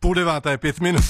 8:30, 5 minut.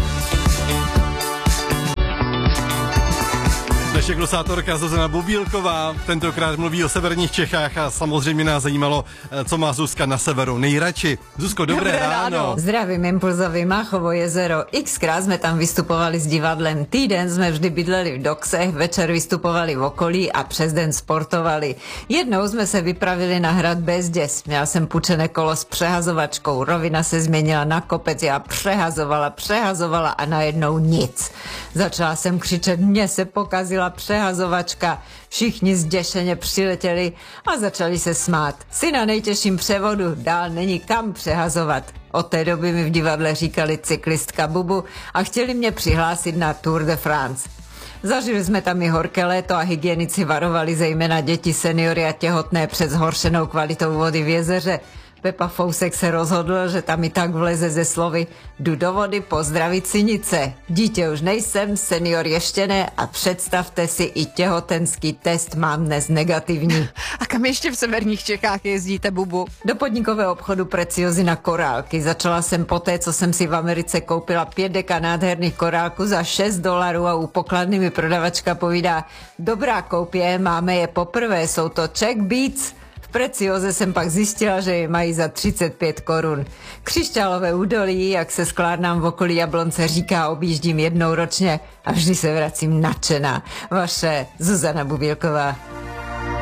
Dnešek glosátorka Zuzana Bubílková tentokrát mluví o severních Čechách a samozřejmě nás zajímalo, co má Zuzka na severu nejradši. Zuzko, dobré ráno. Zdravím Impulzový Máchovo jezero. Xkrát jsme tam vystupovali s divadlem. Týden jsme vždy bydleli v Doksech, večer vystupovali v okolí a přes den sportovali. Jednou jsme se vypravili na hrad Bezděs. Měl jsem půjčené kolo s přehazovačkou. Rovina se změnila na kopec, já přehazovala a najednou nic. Začala jsem křičet, mně se pokazila přehazovačka. Všichni zděšeně přiletěli a začali se smát. Jsi na nejtěžším převodu, dál není kam přehazovat. Od té doby mi v divadle říkali cyklistka Bubu a chtěli mě přihlásit na Tour de France. Zažili jsme tam i horké léto a hygienici varovali zejména děti, seniory a těhotné před zhoršenou kvalitou vody v jezeře. Pepa Fousek se rozhodl, že tam i tak vleze ze slovy jdu do vody pozdravit synice. Dítě už nejsem, senior ještě ne a představte si, i těhotenský test mám dnes negativní. A kam ještě v severních Čechách jezdíte, Bubu? Do podnikového obchodu Preciozy na korálky. Začala jsem poté, co jsem si v Americe koupila 5 deka nádherných korálků za $6 a u pokladny mi prodavačka povídá, dobrá koupě, máme je poprvé, jsou to Czech Beats. V Precioze jsem pak zjistila, že je mají za 35 korun. Křišťálové údolí, jak se skládnám v okolí Jablonce, říká, objíždím jednou ročně a vždy se vracím nadšená. Vaše Zuzana Bubílková.